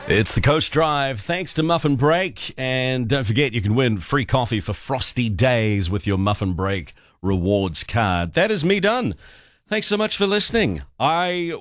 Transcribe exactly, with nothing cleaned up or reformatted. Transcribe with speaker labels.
Speaker 1: It's the Coast Drive, thanks to Muffin Break. And don't forget, you can win free coffee for frosty days with your Muffin Break rewards card. That is me done. Thanks so much for listening. I